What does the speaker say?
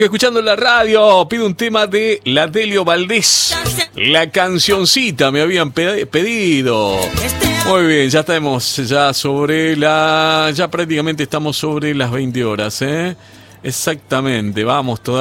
Escuchando la radio, pido un tema de la Delio Valdés. La cancioncita me habían pedido. Muy bien, ya estamos ya prácticamente estamos sobre las 20 horas, ¿eh? Exactamente, vamos todavía.